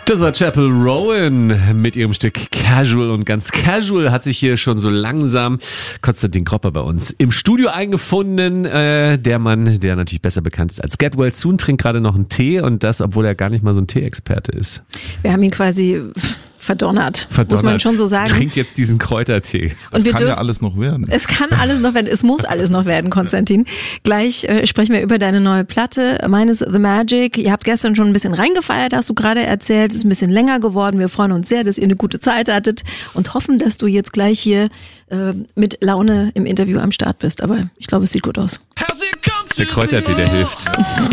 Das war Chapel Rowan mit ihrem Stück Casual, und ganz casual hat sich hier schon so langsam Konstantin Kropper bei uns im Studio eingefunden. Der Mann, der natürlich besser bekannt ist als Get Well Soon, trinkt gerade noch einen Tee, und das, obwohl er gar nicht mal so ein Tee-Experte ist. Wir haben ihn quasi verdonnert, muss man schon so sagen. Trink jetzt diesen Kräutertee. Das kann ja alles noch werden. Es kann alles noch werden, es muss alles noch werden, Konstantin. Gleich sprechen wir über deine neue Platte, Meines The Magic. Ihr habt gestern schon ein bisschen reingefeiert, hast du gerade erzählt. Es ist ein bisschen länger geworden. Wir freuen uns sehr, dass ihr eine gute Zeit hattet und hoffen, dass du jetzt gleich hier mit Laune im Interview am Start bist. Aber ich glaube, es sieht gut aus. Der Kräutertee, der hilft.